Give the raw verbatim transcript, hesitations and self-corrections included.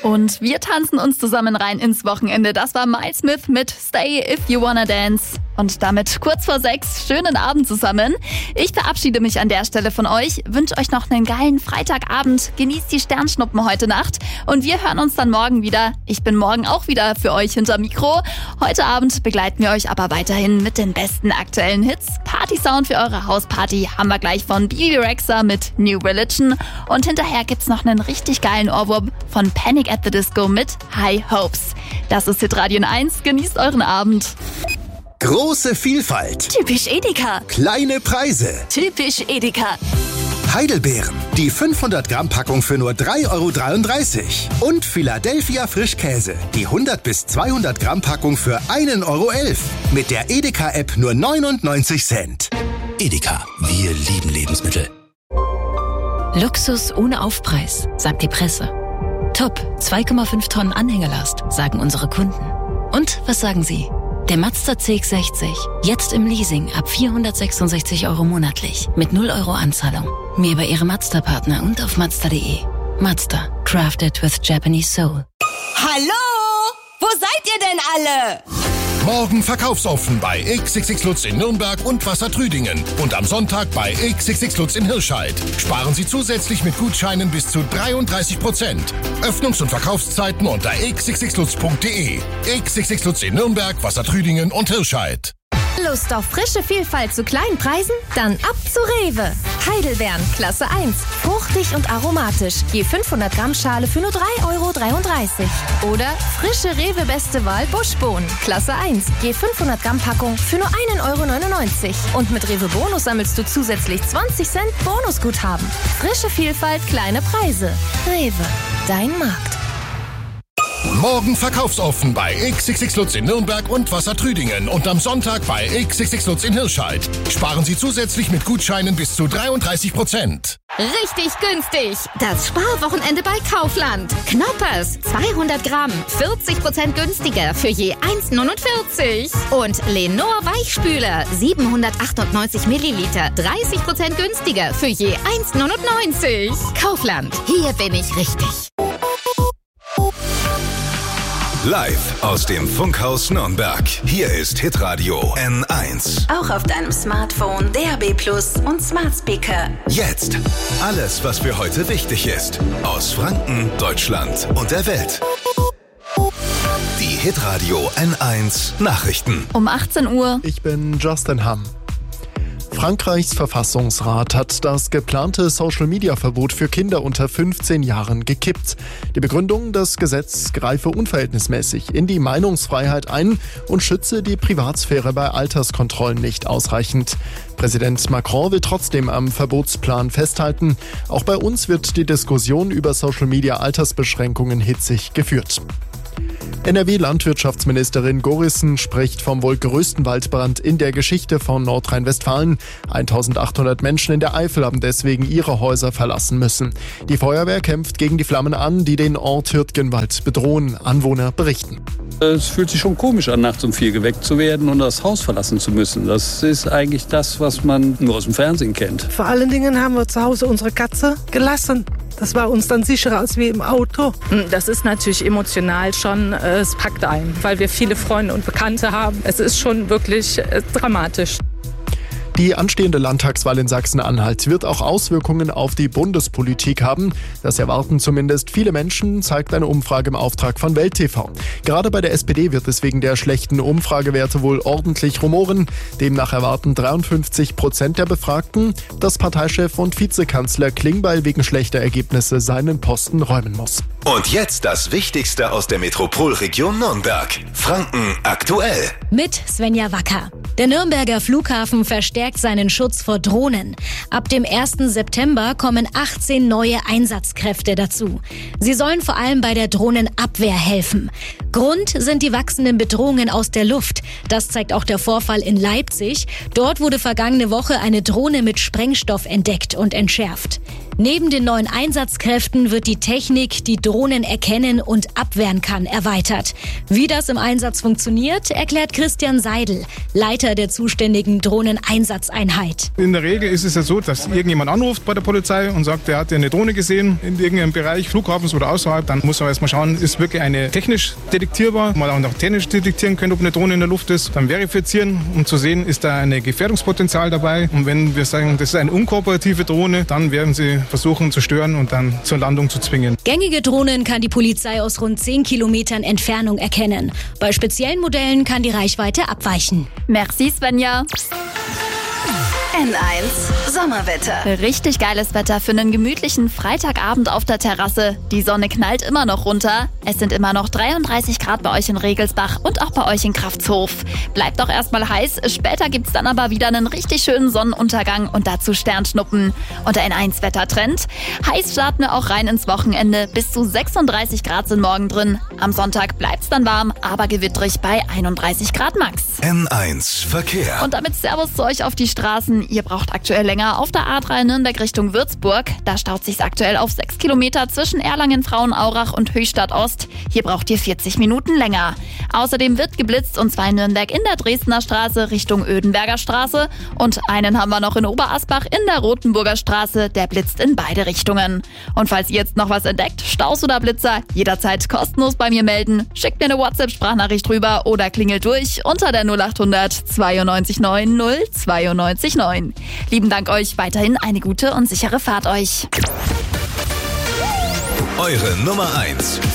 Und wir tanzen uns zusammen rein ins Wochenende. Das war Miles Smith mit Stay If You Wanna Dance. Und damit kurz vor sechs, schönen Abend zusammen. Ich verabschiede mich an der Stelle von euch, wünsche euch noch einen geilen Freitagabend, genießt die Sternschnuppen heute Nacht und wir hören uns dann morgen wieder. Ich bin morgen auch wieder für euch hinter Mikro. Heute Abend begleiten wir euch aber weiterhin mit den besten aktuellen Hits. Party-Sound für eure Hausparty haben wir gleich von Bebe Rexha mit New Religion und hinterher gibt's noch einen richtig geilen Ohrwurm von Panic at the Disco mit High Hopes. Das ist Hitradio eins, genießt euren Abend. Große Vielfalt. Typisch Edeka. Kleine Preise. Typisch Edeka. Heidelbeeren. Die fünfhundert Gramm Packung für nur drei Euro dreiunddreißig. Und Philadelphia Frischkäse. Die hundert bis zweihundert Gramm Packung für ein Euro elf. Mit der Edeka-App nur neunundneunzig Cent. Edeka. Wir lieben Lebensmittel. Luxus ohne Aufpreis, sagt die Presse. Top, zwei Komma fünf Tonnen Anhängerlast, sagen unsere Kunden. Und was sagen Sie? Der Mazda C X sechzig, jetzt im Leasing ab vierhundertsechsundsechzig Euro monatlich, mit null Euro Anzahlung. Mehr bei Ihrem Mazda-Partner und auf Mazda punkt de. Mazda, crafted with Japanese soul. Hallo? Wo seid ihr denn alle? Morgen verkaufsoffen bei X X X Lutz in Nürnberg und Wassertrüdingen. Und am Sonntag bei X X X Lutz in Hirscheid. Sparen Sie zusätzlich mit Gutscheinen bis zu dreiunddreißig Prozent. Öffnungs- und Verkaufszeiten unter x x x lutz punkt de. X X X Lutz in Nürnberg, Wassertrüdingen und Hirscheid. Lust auf frische Vielfalt zu kleinen Preisen? Dann ab zu Rewe. Heidelbeeren, Klasse eins. Fruchtig und aromatisch. Je fünfhundert Gramm Schale für nur drei Euro dreiunddreißig. Oder frische Rewe Beste Wahl Buschbohnen, Klasse eins. Je fünfhundert Gramm Packung für nur ein Euro neunundneunzig. Und mit Rewe Bonus sammelst du zusätzlich zwanzig Cent Bonusguthaben. Frische Vielfalt, kleine Preise. Rewe, dein Markt. Morgen verkaufsoffen bei X X X Lutz in Nürnberg und Wassertrüdingen und am Sonntag bei X X X Lutz in Hirscheid. Sparen Sie zusätzlich mit Gutscheinen bis zu dreiunddreißig Prozent. Richtig günstig. Das Sparwochenende bei Kaufland. Knoppers, zweihundert Gramm, vierzig Prozent günstiger für je eins Euro neunundvierzig. Und Lenor Weichspüler, siebenhundertachtundneunzig Milliliter, dreißig Prozent günstiger für je eins Euro neunundneunzig. Kaufland, hier bin ich richtig. Live aus dem Funkhaus Nürnberg. Hier ist Hitradio N eins. Auch auf deinem Smartphone, D A B Plus und Smart Speaker. Jetzt alles, was für heute wichtig ist. Aus Franken, Deutschland und der Welt. Die Hitradio N eins Nachrichten. Um achtzehn Uhr. Ich bin Justin Hamm. Frankreichs Verfassungsrat hat das geplante Social-Media-Verbot für Kinder unter fünfzehn Jahren gekippt. Die Begründung, das Gesetz greife unverhältnismäßig in die Meinungsfreiheit ein und schütze die Privatsphäre bei Alterskontrollen nicht ausreichend. Präsident Macron will trotzdem am Verbotsplan festhalten. Auch bei uns wird die Diskussion über Social-Media-Altersbeschränkungen hitzig geführt. N R W-Landwirtschaftsministerin Gorissen spricht vom wohl größten Waldbrand in der Geschichte von Nordrhein-Westfalen. eintausendachthundert Menschen in der Eifel haben deswegen ihre Häuser verlassen müssen. Die Feuerwehr kämpft gegen die Flammen an, die den Ort Hürtgenwald bedrohen. Anwohner berichten. Es fühlt sich schon komisch an, nachts um vier geweckt zu werden und das Haus verlassen zu müssen. Das ist eigentlich das, was man nur aus dem Fernsehen kennt. Vor allen Dingen haben wir zu Hause unsere Katze gelassen. Das war uns dann sicherer als wie im Auto. Das ist natürlich emotional schon, es packt ein, weil wir viele Freunde und Bekannte haben. Es ist schon wirklich dramatisch. Die anstehende Landtagswahl in Sachsen-Anhalt wird auch Auswirkungen auf die Bundespolitik haben. Das erwarten zumindest viele Menschen, zeigt eine Umfrage im Auftrag von Welt T V. Gerade bei der S P D wird es wegen der schlechten Umfragewerte wohl ordentlich rumoren. Demnach erwarten dreiundfünfzig Prozent der Befragten, dass Parteichef und Vizekanzler Klingbeil wegen schlechter Ergebnisse seinen Posten räumen muss. Und jetzt das Wichtigste aus der Metropolregion Nürnberg. Franken aktuell. Mit Svenja Wacker. Der Nürnberger Flughafen verstärkt seinen Schutz vor Drohnen. Ab dem ersten September kommen achtzehn neue Einsatzkräfte dazu. Sie sollen vor allem bei der Drohnenabwehr helfen. Grund sind die wachsenden Bedrohungen aus der Luft. Das zeigt auch der Vorfall in Leipzig. Dort wurde vergangene Woche eine Drohne mit Sprengstoff entdeckt und entschärft. Neben den neuen Einsatzkräften wird die Technik, die Drohnen erkennen und abwehren kann, erweitert. Wie das im Einsatz funktioniert, erklärt Christian Seidel, Leiter der zuständigen Drohneneinsatzeinheit. In der Regel ist es ja so, dass irgendjemand anruft bei der Polizei und sagt, er hat eine Drohne gesehen in irgendeinem Bereich, Flughafens oder außerhalb. Dann muss man erstmal schauen, ist wirklich eine technisch detektierbar, mal auch noch technisch detektieren können, ob eine Drohne in der Luft ist. Dann verifizieren, um zu sehen, ist da ein Gefährdungspotenzial dabei. Und wenn wir sagen, das ist eine unkooperative Drohne, dann werden sie versuchen zu stören und dann zur Landung zu zwingen. Gängige Drohnen kann die Polizei aus rund zehn Kilometern Entfernung erkennen. Bei speziellen Modellen kann die Reichweite abweichen. Merci, Svenja. N eins Sommerwetter. Richtig geiles Wetter für einen gemütlichen Freitagabend auf der Terrasse. Die Sonne knallt immer noch runter. Es sind immer noch dreiunddreißig Grad bei euch in Regelsbach und auch bei euch in Kraftshof. Bleibt doch erstmal heiß. Später gibt's dann aber wieder einen richtig schönen Sonnenuntergang und dazu Sternschnuppen. Und der N eins Wettertrend. Heiß starten wir auch rein ins Wochenende. Bis zu sechsunddreißig Grad sind morgen drin. Am Sonntag bleibt's dann warm, aber gewittrig bei einunddreißig Grad max. N eins Verkehr. Und damit Servus zu euch auf die Straßen. Ihr braucht aktuell länger auf der A drei Nürnberg Richtung Würzburg. Da staut sich's aktuell auf sechs Kilometer zwischen Erlangen, Frauenaurach und Höchstadt Ost. Hier braucht ihr vierzig Minuten länger. Außerdem wird geblitzt, und zwar in Nürnberg in der Dresdner Straße Richtung Ödenberger Straße. Und einen haben wir noch in Oberasbach in der Rotenburger Straße. Der blitzt in beide Richtungen. Und falls ihr jetzt noch was entdeckt, Staus oder Blitzer, jederzeit kostenlos bei mir melden. Schickt mir eine WhatsApp-Sprachnachricht rüber oder klingelt durch unter der null acht hundert zweiundneunzig neun null zweiundneunzig neun. Lieben Dank euch, weiterhin eine gute und sichere Fahrt euch. Eure Nummer eins